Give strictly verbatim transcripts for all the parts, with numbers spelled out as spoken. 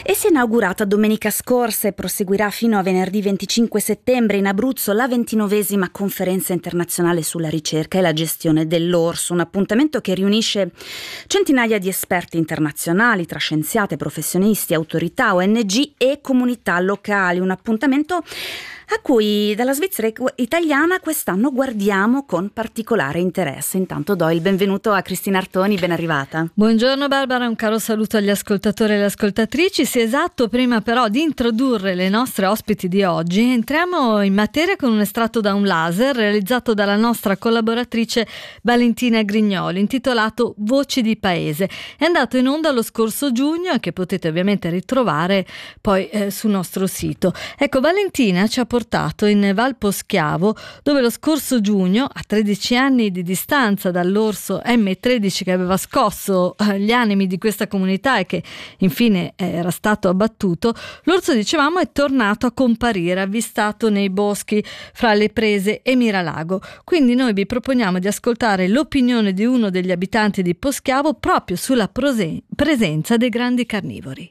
E si è inaugurata domenica scorsa e proseguirà fino a venerdì venticinque settembre in Abruzzo la ventinovesima conferenza internazionale sulla ricerca e la gestione dell'orso, un appuntamento che riunisce centinaia di esperti internazionali tra scienziati, professionisti, autorità, O N G e comunità locali, un appuntamento a cui dalla Svizzera italiana quest'anno guardiamo con particolare interesse. Intanto do il benvenuto a Cristina Artoni, ben arrivata. Buongiorno Barbara, un caro saluto agli ascoltatori e alle ascoltatrici. Sì, esatto, prima però di introdurre le nostre ospiti di oggi, entriamo in materia con un estratto da un laser realizzato dalla nostra collaboratrice Valentina Grignoli, intitolato Voci di Paese. È andato in onda lo scorso giugno e che potete ovviamente ritrovare poi eh, sul nostro sito. Ecco, Valentina ci ha portato in Val Poschiavo, dove lo scorso giugno, a tredici anni di distanza dall'orso M tredici che aveva scosso eh, gli animi di questa comunità e che infine eh, era stato abbattuto, l'orso, dicevamo, è tornato a comparire avvistato nei boschi fra le prese e Miralago. Quindi noi vi proponiamo di ascoltare l'opinione di uno degli abitanti di Poschiavo proprio sulla prose- presenza dei grandi carnivori.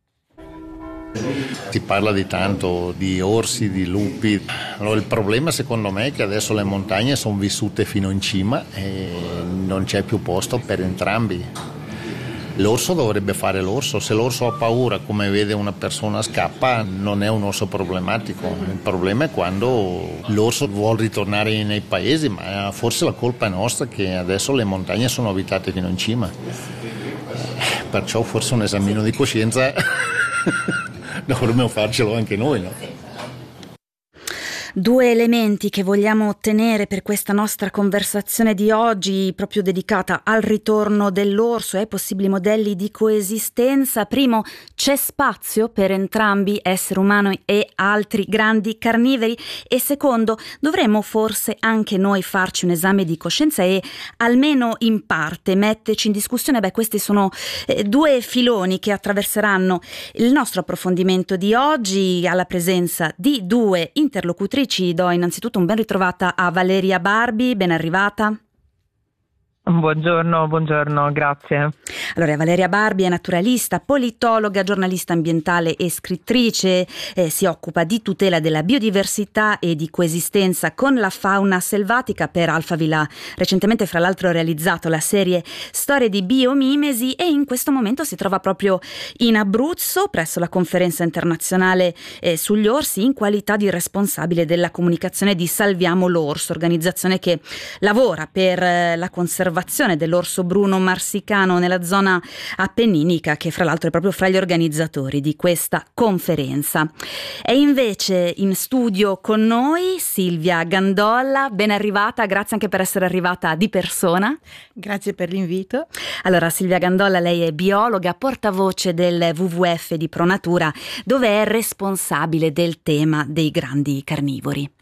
Si parla di tanto di orsi, di lupi. Allora, il problema secondo me è che adesso le montagne sono vissute fino in cima e non c'è più posto per entrambi. L'orso dovrebbe fare l'orso, se l'orso ha paura, come vede una persona scappa, non è un orso problematico. Il problema è quando l'orso vuole ritornare nei paesi, ma forse la colpa è nostra che adesso le montagne sono abitate fino in cima. Perciò forse un esamino di coscienza dovremmo farcelo anche noi, no? Due elementi che vogliamo ottenere per questa nostra conversazione di oggi, proprio dedicata al ritorno dell'orso e ai possibili modelli di coesistenza. Primo, c'è spazio per entrambi, essere umano e altri grandi carnivori? E secondo, dovremmo forse anche noi farci un esame di coscienza e almeno in parte metterci in discussione? Beh, questi sono eh, due filoni che attraverseranno il nostro approfondimento di oggi, alla presenza di due interlocutrici. Do innanzitutto un ben ritrovata a Valeria Barbi, ben arrivata. Buongiorno, buongiorno, grazie. Allora, Valeria Barbi è naturalista, politologa, giornalista ambientale e scrittrice, eh, si occupa di tutela della biodiversità e di coesistenza con la fauna selvatica. Per Alphaville ha recentemente fra l'altro realizzato la serie Storie di biomimesi e in questo momento si trova proprio in Abruzzo presso la conferenza internazionale eh, sugli orsi in qualità di responsabile della comunicazione di Salviamo l'Orso, organizzazione che lavora per eh, la conservazione dell'orso bruno marsicano nella zona appenninica, che fra l'altro è proprio fra gli organizzatori di questa conferenza. È invece in studio con noi Silvia Gandolla, ben arrivata, grazie anche per essere arrivata di persona. Grazie per l'invito. Allora, Silvia Gandolla, lei è biologa, portavoce del W W F di Pronatura, dove è responsabile del tema dei grandi carnivori.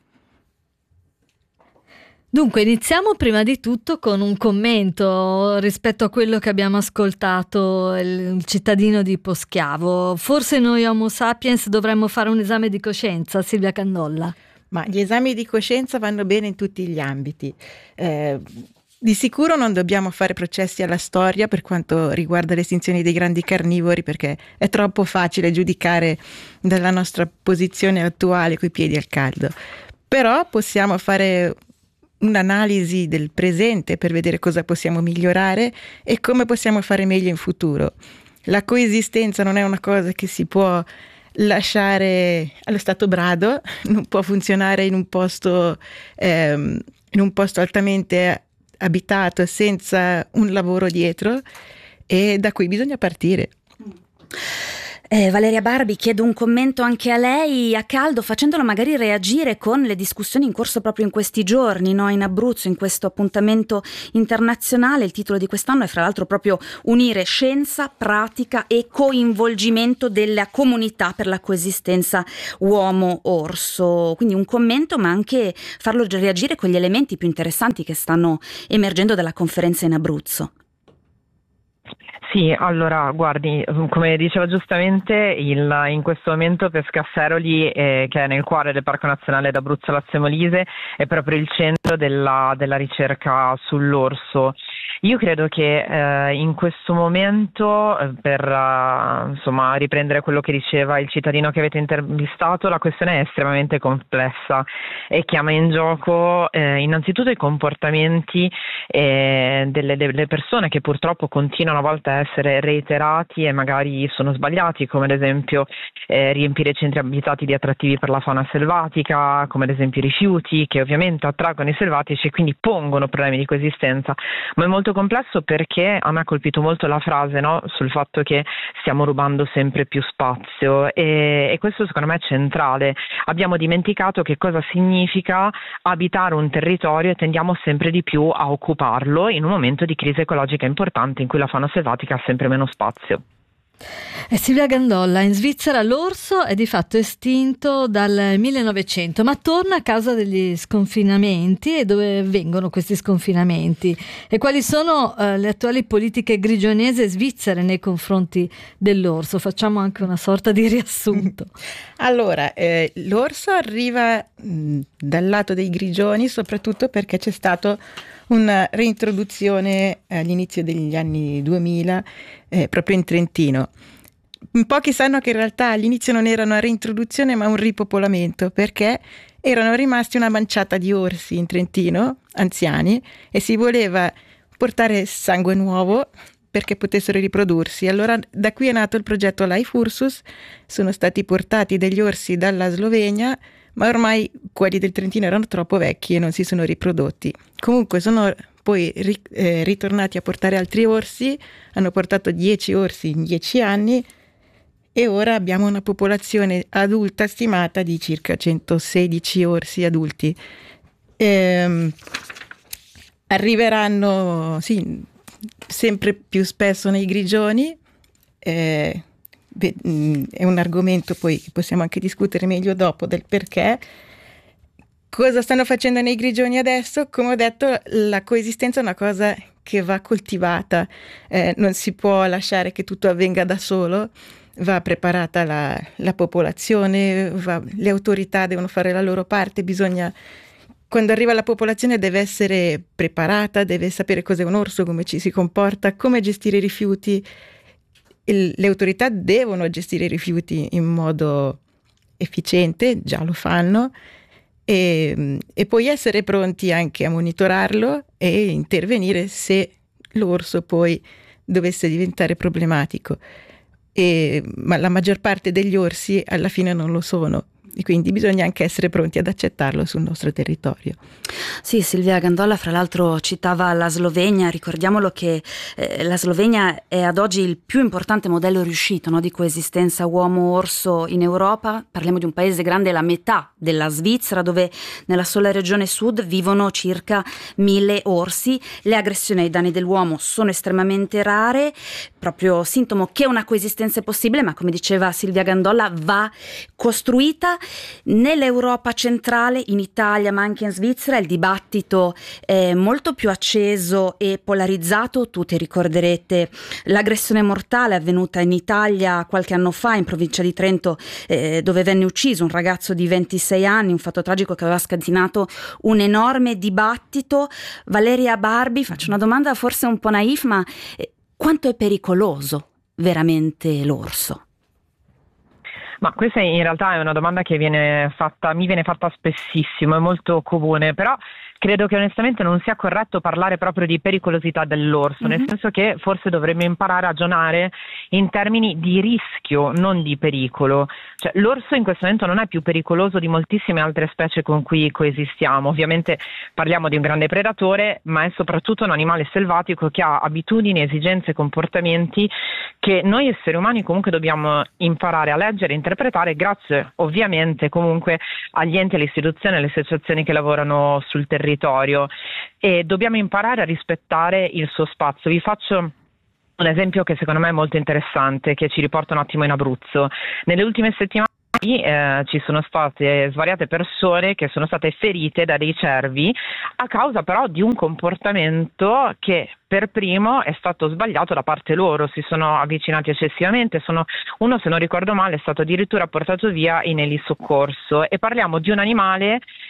Dunque, iniziamo prima di tutto con un commento rispetto a quello che abbiamo ascoltato, il cittadino di Poschiavo. Forse noi Homo sapiens dovremmo fare un esame di coscienza, Silvia Gandolla. Ma gli esami di coscienza vanno bene in tutti gli ambiti. Eh, di sicuro non dobbiamo fare processi alla storia per quanto riguarda l'estinzione dei grandi carnivori, perché è troppo facile giudicare dalla nostra posizione attuale coi piedi al caldo. Però possiamo fare un'analisi del presente per vedere cosa possiamo migliorare e come possiamo fare meglio in futuro. La coesistenza non è una cosa che si può lasciare allo stato brado, non può funzionare in un posto ehm, in un posto altamente abitato senza un lavoro dietro, e da qui bisogna partire. Eh, Valeria Barbi, chiedo un commento anche a lei a caldo, facendolo magari reagire con le discussioni in corso proprio in questi giorni, no? In Abruzzo, in questo appuntamento internazionale. Il titolo di quest'anno è fra l'altro proprio Unire scienza, pratica e coinvolgimento della comunità per la coesistenza uomo-orso. Quindi un commento, ma anche farlo reagire con gli elementi più interessanti che stanno emergendo dalla conferenza in Abruzzo. Sì, allora guardi, come diceva giustamente, il, in questo momento Pescasseroli, eh, che è nel cuore del Parco Nazionale d'Abruzzo Lazio Molise, è proprio il centro della, della ricerca sull'orso. Io credo che eh, in questo momento, eh, per uh, insomma riprendere quello che diceva il cittadino che avete intervistato, la questione è estremamente complessa e chiama in gioco eh, innanzitutto i comportamenti eh, delle, delle persone, che purtroppo continuano a volte a essere reiterati e magari sono sbagliati, come ad esempio eh, riempire i centri abitati di attrattivi per la fauna selvatica, come ad esempio i rifiuti, che ovviamente attraggono i selvatici e quindi pongono problemi di coesistenza. Ma è molto complesso perché a me ha colpito molto la frase, no, sul fatto che stiamo rubando sempre più spazio e, e questo secondo me è centrale. Abbiamo dimenticato che cosa significa abitare un territorio e tendiamo sempre di più a occuparlo in un momento di crisi ecologica importante in cui la fauna selvatica ha sempre meno spazio. E Silvia Gandolla, in Svizzera l'orso è di fatto estinto dal millenovecento, ma torna a causa degli sconfinamenti. E dove vengono questi sconfinamenti? E quali sono eh, le attuali politiche grigionesi e svizzere nei confronti dell'orso? Facciamo anche una sorta di riassunto. Allora, eh, l'orso arriva mh, dal lato dei grigioni soprattutto perché c'è stato una reintroduzione all'inizio degli anni duemila eh, proprio in Trentino. Pochi sanno che in realtà all'inizio non era una reintroduzione ma un ripopolamento, perché erano rimasti una manciata di orsi in Trentino, anziani, e si voleva portare sangue nuovo perché potessero riprodursi. Allora da qui è nato il progetto Life Ursus. Sono stati portati degli orsi dalla Slovenia, ma ormai quelli del Trentino erano troppo vecchi e non si sono riprodotti. Comunque sono poi ri- eh, ritornati a portare altri orsi, hanno portato dieci orsi in dieci anni e ora abbiamo una popolazione adulta stimata di circa centosedici orsi adulti. Ehm, arriveranno sì, sempre più spesso nei grigioni. Eh, è un argomento poi che possiamo anche discutere meglio dopo del perché. Cosa stanno facendo nei grigioni adesso? Come ho detto, la coesistenza è una cosa che va coltivata, eh, non si può lasciare che tutto avvenga da solo, va preparata la, la popolazione, va, le autorità devono fare la loro parte, bisogna, quando arriva la popolazione deve essere preparata, deve sapere cos'è un orso, come ci si comporta, come gestire i rifiuti. Il, le autorità devono gestire i rifiuti in modo efficiente, già lo fanno, e, e poi essere pronti anche a monitorarlo e intervenire se l'orso poi dovesse diventare problematico. E, ma la maggior parte degli orsi alla fine non lo sono. E quindi bisogna anche essere pronti ad accettarlo sul nostro territorio. Sì, Silvia Gandolla fra l'altro citava la Slovenia, ricordiamolo che eh, la Slovenia è ad oggi il più importante modello riuscito, no, di coesistenza uomo-orso in Europa. Parliamo di un paese grande, la metà della Svizzera, dove nella sola regione sud vivono circa mille orsi. Le aggressioni ai danni dell'uomo sono estremamente rare, proprio sintomo che una coesistenza è possibile, ma come diceva Silvia Gandolla va costruita. Nell'Europa centrale, in Italia ma anche in Svizzera, il dibattito è molto più acceso e polarizzato. Tutti ricorderete l'aggressione mortale avvenuta in Italia qualche anno fa in provincia di Trento, eh, dove venne ucciso un ragazzo di ventisei anni, un fatto tragico che aveva scatenato un enorme dibattito. Valeria Barbi, faccio una domanda forse un po' naif, ma eh, quanto è pericoloso veramente l'orso? Ma questa in realtà è una domanda che viene fatta, mi viene fatta spessissimo, è molto comune, però credo che onestamente non sia corretto parlare proprio di pericolosità dell'orso, mm-hmm. nel senso che forse dovremmo imparare a ragionare in termini di rischio, non di pericolo. Cioè, l'orso in questo momento non è più pericoloso di moltissime altre specie con cui coesistiamo. Ovviamente parliamo di un grande predatore, ma è soprattutto un animale selvatico che ha abitudini, esigenze, comportamenti che noi esseri umani comunque dobbiamo imparare a leggere, interpretare, grazie ovviamente comunque agli enti, alle istituzioni, alle associazioni che lavorano sul territorio, e dobbiamo imparare a rispettare il suo spazio. Vi faccio un esempio che secondo me è molto interessante, che ci riporta un attimo in Abruzzo. Nelle ultime settimane Eh, ci sono state svariate persone che sono state ferite da dei cervi a causa però di un comportamento che per primo è stato sbagliato da parte loro. Si sono avvicinati eccessivamente, sono, uno se non ricordo male è stato addirittura portato via in elisoccorso, e parliamo di un animale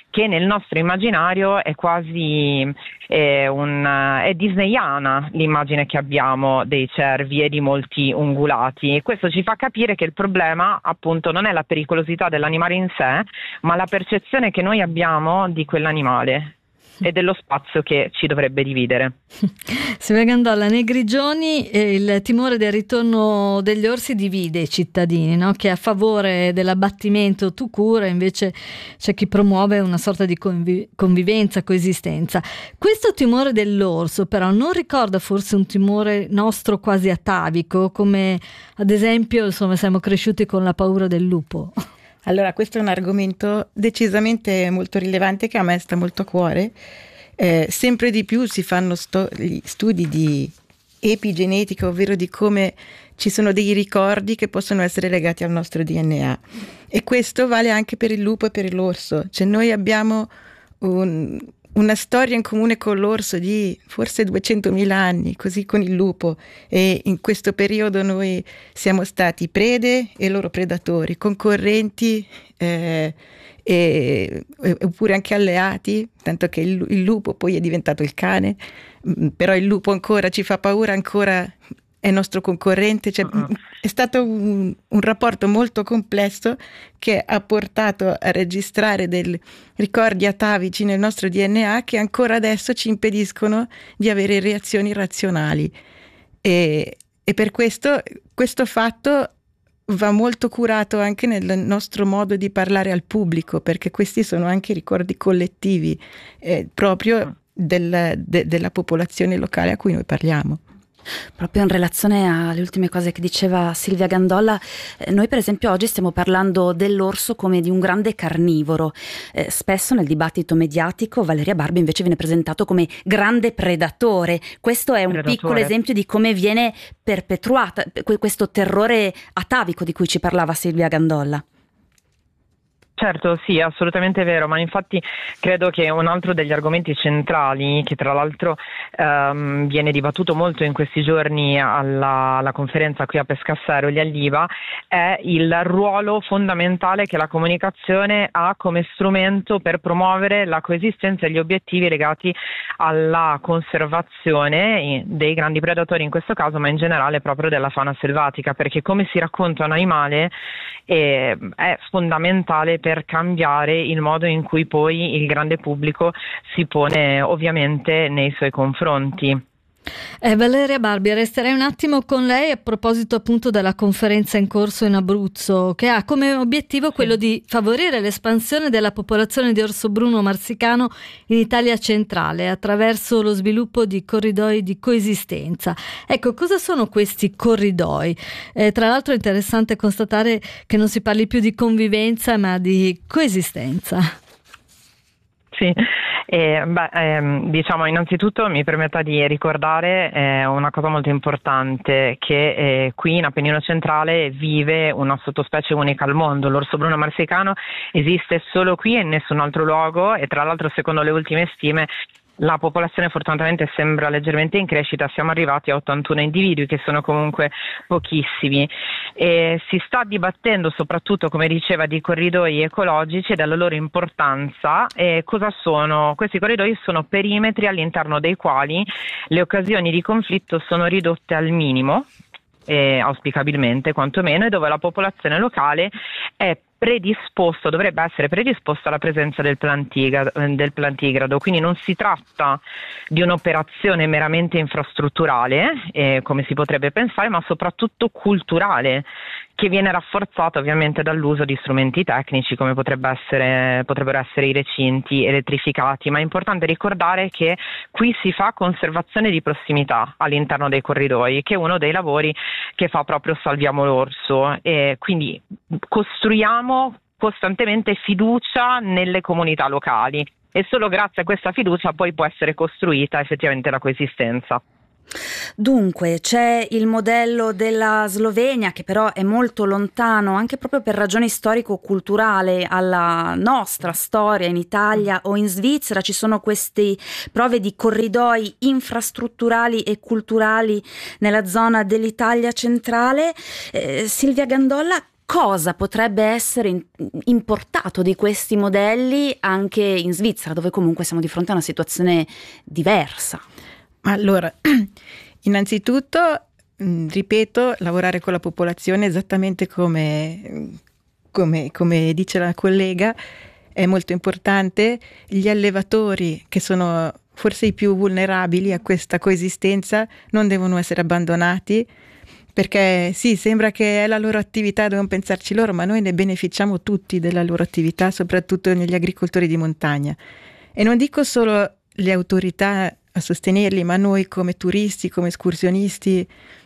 che nel nostro immaginario è quasi eh, un, è disneyana l'immagine che abbiamo dei cervi e di molti ungulati, e questo ci fa capire che il problema appunto non è la pericolosità dell'animale in sé, ma la percezione che noi abbiamo di quell'animale e dello spazio che ci dovrebbe dividere. Silvia Gandolla, nei Grigioni eh, il timore del ritorno degli orsi divide i cittadini, no? Che è a favore dell'abbattimento tout court, invece c'è chi promuove una sorta di convi- convivenza, coesistenza. Questo timore dell'orso però non ricorda forse un timore nostro quasi atavico, come ad esempio insomma siamo cresciuti con la paura del lupo? Allora, questo è un argomento decisamente molto rilevante che a me sta molto a cuore. Eh, sempre di più si fanno sto- gli studi di epigenetica, ovvero di come ci sono dei ricordi che possono essere legati al nostro D N A. E questo vale anche per il lupo e per l'orso. Cioè noi abbiamo un, una storia in comune con l'orso di forse duecentomila anni, così con il lupo, e in questo periodo noi siamo stati prede e loro predatori, concorrenti eh, e, oppure anche alleati, tanto che il, il lupo poi è diventato il cane, però il lupo ancora ci fa paura, ancora è nostro concorrente, cioè, uh-huh. È stato un, un rapporto molto complesso che ha portato a registrare dei ricordi atavici nel nostro D N A che ancora adesso ci impediscono di avere reazioni razionali, e, e per questo questo fatto va molto curato anche nel nostro modo di parlare al pubblico, perché questi sono anche ricordi collettivi eh, proprio del, de, della popolazione locale a cui noi parliamo. Proprio in relazione alle ultime cose che diceva Silvia Gandolla, eh, noi per esempio oggi stiamo parlando dell'orso come di un grande carnivoro. Eh, spesso nel dibattito mediatico Valeria Barbi invece viene presentato come grande predatore. Questo è un predatore. Piccolo esempio di come viene perpetuata questo terrore atavico di cui ci parlava Silvia Gandolla. Certo, sì, è assolutamente vero, ma infatti credo che un altro degli argomenti centrali, che tra l'altro ehm, viene dibattuto molto in questi giorni alla, alla conferenza qui a Pescassero, gli Alliva, è il ruolo fondamentale che la comunicazione ha come strumento per promuovere la coesistenza e gli obiettivi legati alla conservazione dei grandi predatori in questo caso, ma in generale proprio della fauna selvatica, perché come si racconta un animale eh, è fondamentale per cambiare il modo in cui poi il grande pubblico si pone ovviamente nei suoi confronti. Eh, Valeria Barbi, resterei un attimo con lei a proposito appunto della conferenza in corso in Abruzzo, che ha come obiettivo quello di favorire l'espansione della popolazione di orso bruno marsicano in Italia centrale attraverso lo sviluppo di corridoi di coesistenza. Ecco, cosa sono questi corridoi? Eh, tra l'altro è interessante constatare che non si parli più di convivenza ma di coesistenza. Sì, eh, beh, ehm, diciamo innanzitutto mi permetta di ricordare eh, una cosa molto importante, che eh, qui in Appennino centrale vive una sottospecie unica al mondo. L'orso bruno marsicano esiste solo qui e in nessun altro luogo, e tra l'altro secondo le ultime stime la popolazione fortunatamente sembra leggermente in crescita, siamo arrivati a ottantuno individui, che sono comunque pochissimi. E si sta dibattendo soprattutto, come diceva, di corridoi ecologici e della loro importanza. E cosa sono? Questi corridoi sono perimetri all'interno dei quali le occasioni di conflitto sono ridotte al minimo, eh, auspicabilmente quantomeno, e dove la popolazione locale è predisposto, dovrebbe essere predisposto alla presenza del plantigrado, del plantigrado. Quindi non si tratta di un'operazione meramente infrastrutturale, eh, come si potrebbe pensare, ma soprattutto culturale, che viene rafforzata ovviamente dall'uso di strumenti tecnici come potrebbe essere, potrebbero essere i recinti elettrificati. Ma è importante ricordare che qui si fa conservazione di prossimità all'interno dei corridoi, che è uno dei lavori che fa proprio Salviamo l'Orso, e quindi costruiamo costantemente fiducia nelle comunità locali, e solo grazie a questa fiducia poi può essere costruita effettivamente la coesistenza. Dunque c'è il modello della Slovenia, che però è molto lontano anche proprio per ragioni storico-culturali alla nostra storia in Italia o in Svizzera. Ci sono queste prove di corridoi infrastrutturali e culturali nella zona dell'Italia centrale. eh, Silvia Gandolla, cosa potrebbe essere in, importato di questi modelli anche in Svizzera, dove comunque siamo di fronte a una situazione diversa? Allora, innanzitutto, ripeto, lavorare con la popolazione esattamente come, come, come dice la collega è molto importante. Gli allevatori, che sono forse i più vulnerabili a questa coesistenza, non devono essere abbandonati, perché sì, sembra che è la loro attività, devono pensarci loro, ma noi ne beneficiamo tutti della loro attività, soprattutto negli agricoltori di montagna. E non dico solo le autorità a sostenerli, ma noi come turisti, come escursionisti,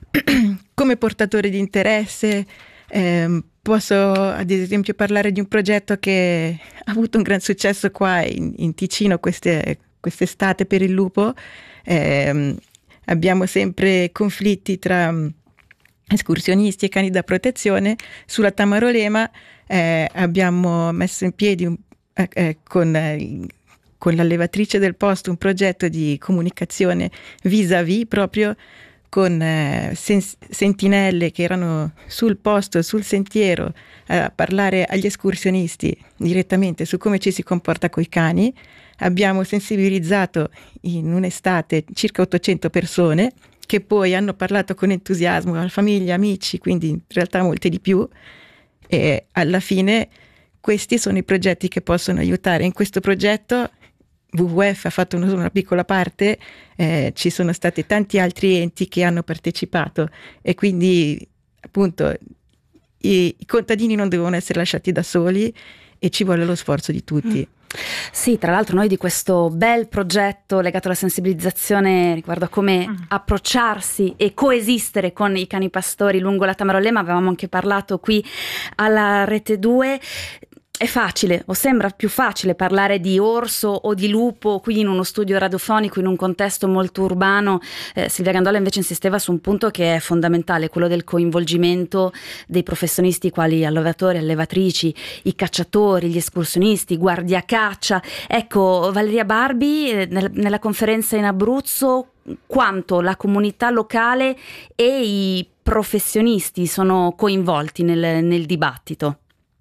come portatori di interesse. Eh, posso ad esempio parlare di un progetto che ha avuto un gran successo qua in, in Ticino queste, quest'estate per il lupo. Eh, abbiamo sempre conflitti tra escursionisti e cani da protezione. Sulla Tamarolema eh, abbiamo messo in piedi un, eh, eh, con, eh, con l'allevatrice del posto un progetto di comunicazione vis-à-vis, proprio con eh, sen- sentinelle che erano sul posto, sul sentiero, eh, a parlare agli escursionisti direttamente su come ci si comporta coi cani. Abbiamo sensibilizzato in un'estate circa ottocento persone, che poi hanno parlato con entusiasmo alla famiglia, amici, quindi in realtà molte di più, e alla fine questi sono i progetti che possono aiutare. In questo progetto W W F ha fatto una, una piccola parte, eh, ci sono stati tanti altri enti che hanno partecipato, e quindi appunto i, i contadini non devono essere lasciati da soli e ci vuole lo sforzo di tutti. Mm. Sì, tra l'altro noi di questo bel progetto legato alla sensibilizzazione riguardo a come mm. approcciarsi e coesistere con i cani pastori lungo la Tamarolema avevamo anche parlato qui alla Rete due. È facile, o sembra più facile, parlare di orso o di lupo qui in uno studio radiofonico, in un contesto molto urbano. Eh, Silvia Gandola invece insisteva su un punto che è fondamentale, quello del coinvolgimento dei professionisti quali allevatori, allevatrici, i cacciatori, gli escursionisti, guardia caccia. Ecco, Valeria Barbi, eh, nel, nella conferenza in Abruzzo, quanto la comunità locale e i professionisti sono coinvolti nel, nel dibattito?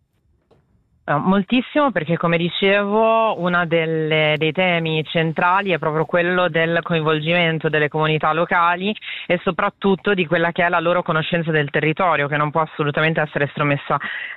Moltissimo, perché come dicevo uno dei temi centrali è proprio quello del coinvolgimento delle comunità locali e soprattutto di quella che è la loro conoscenza del territorio, che non può assolutamente essere estromessa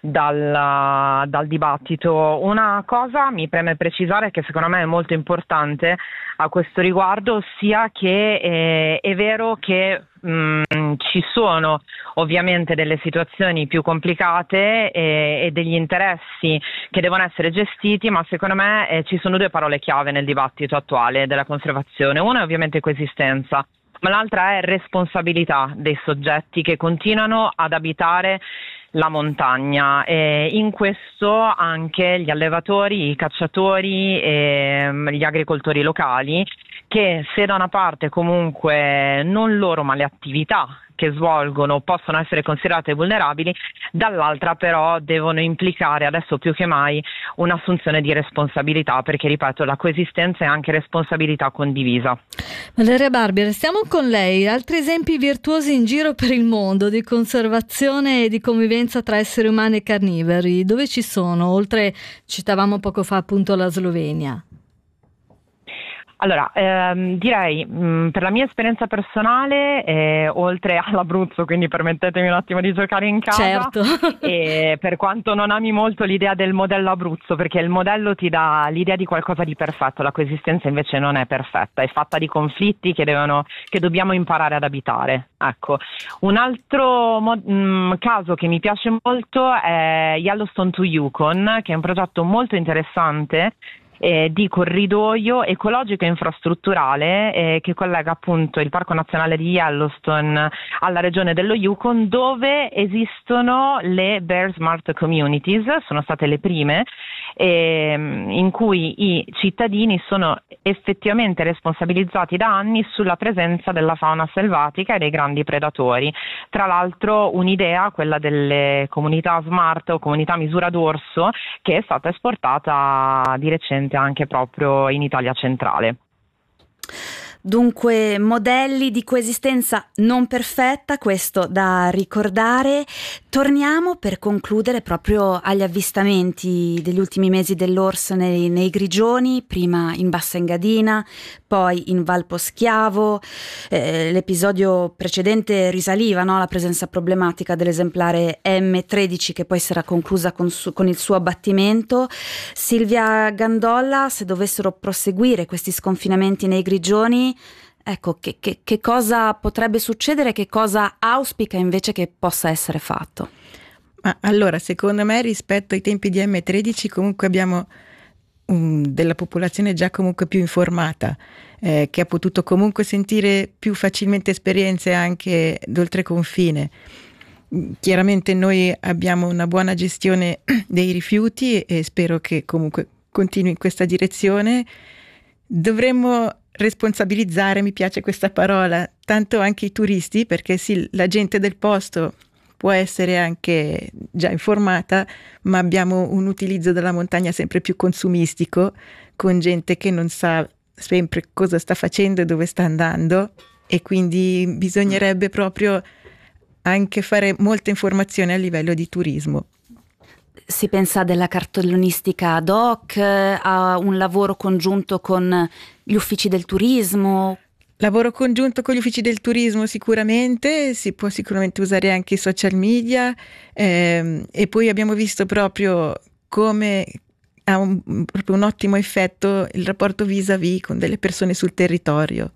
dal, dal dibattito. Una cosa mi preme precisare che secondo me è molto importante a questo riguardo, sia che eh, è vero che mh, ci sono ovviamente delle situazioni più complicate e, e degli interessi che devono essere gestiti, ma secondo me eh, ci sono due parole chiave nel dibattito attuale della conservazione. Una è ovviamente coesistenza, ma l'altra è responsabilità dei soggetti che continuano ad abitare la montagna, e in questo anche gli allevatori, i cacciatori e gli agricoltori locali, che se da una parte comunque non loro ma le attività che svolgono possono essere considerate vulnerabili, dall'altra però devono implicare adesso più che mai un'assunzione di responsabilità, perché ripeto, la coesistenza è anche responsabilità condivisa. Valeria Barbi, restiamo con lei. Altri esempi virtuosi in giro per il mondo di conservazione e di convivenza tra esseri umani e carnivori, dove ci sono? Oltre, citavamo poco fa appunto la Slovenia. Allora, ehm, direi mh, per la mia esperienza personale, eh, oltre all'Abruzzo, quindi permettetemi un attimo di giocare in casa, certo. E per quanto non ami molto l'idea del modello Abruzzo, perché il modello ti dà l'idea di qualcosa di perfetto, la coesistenza invece non è perfetta, è fatta di conflitti che, devono, che dobbiamo imparare ad abitare. Ecco, un altro mo- mh, caso che mi piace molto è Yellowstone to Yukon, che è un progetto molto interessante Eh, di corridoio ecologico e infrastrutturale eh, che collega appunto il Parco Nazionale di Yellowstone alla regione dello Yukon, dove esistono le Bear Smart Communities, sono state le prime, eh, in cui i cittadini sono effettivamente responsabilizzati da anni sulla presenza della fauna selvatica e dei grandi predatori. Tra l'altro un'idea, quella delle comunità smart o comunità misura d'orso, che è stata esportata di recente anche proprio in Italia centrale. Dunque, modelli di coesistenza non perfetta, questo da ricordare. Torniamo per concludere proprio agli avvistamenti degli ultimi mesi dell'orso nei, nei Grigioni, prima in Bassa Engadina, poi in Val Poschiavo. Eh, l'episodio precedente risaliva, no, alla presenza problematica dell'esemplare M tredici, che poi sarà conclusa con, su, con il suo abbattimento. Silvia Gandolla, se dovessero proseguire questi sconfinamenti nei Grigioni, ecco, che, che, che cosa potrebbe succedere, che cosa auspica invece che possa essere fatto? Ma allora, secondo me, rispetto ai tempi di M tredici comunque abbiamo um, della popolazione già comunque più informata, eh, che ha potuto comunque sentire più facilmente esperienze anche d'oltreconfine. Chiaramente noi abbiamo una buona gestione dei rifiuti e spero che comunque continui in questa direzione. Dovremmo responsabilizzare, mi piace questa parola, tanto anche i turisti, perché sì, la gente del posto può essere anche già informata, ma abbiamo un utilizzo della montagna sempre più consumistico, con gente che non sa sempre cosa sta facendo e dove sta andando, e quindi bisognerebbe proprio anche fare molta informazione a livello di turismo. Si pensa della cartellonistica ad hoc, a un lavoro congiunto con gli uffici del turismo? Lavoro congiunto con gli uffici del turismo sicuramente, si può sicuramente usare anche i social media, ehm, e poi abbiamo visto proprio come ha un, proprio un ottimo effetto il rapporto vis-à-vis con delle persone sul territorio.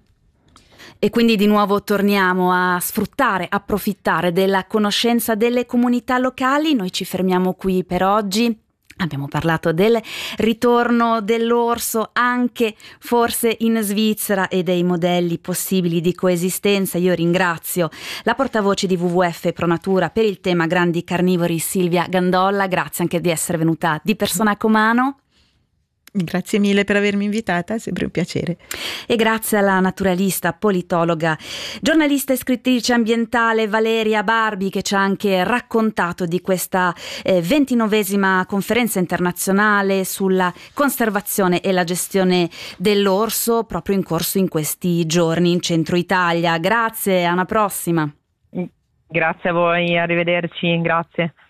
E quindi di nuovo torniamo a sfruttare, approfittare della conoscenza delle comunità locali. Noi ci fermiamo qui per oggi. Abbiamo parlato del ritorno dell'orso anche forse in Svizzera e dei modelli possibili di coesistenza. Io ringrazio la portavoce di W W F Pro Natura per il tema grandi carnivori, Silvia Gandolla. Grazie anche di essere venuta di persona a Comano. Grazie mille per avermi invitata, è sempre un piacere. E grazie alla naturalista, politologa, giornalista e scrittrice ambientale Valeria Barbi, che ci ha anche raccontato di questa eh, ventinovesima conferenza internazionale sulla conservazione e la gestione dell'orso, proprio in corso in questi giorni in Centro Italia. Grazie, alla prossima. Grazie a voi, arrivederci, grazie.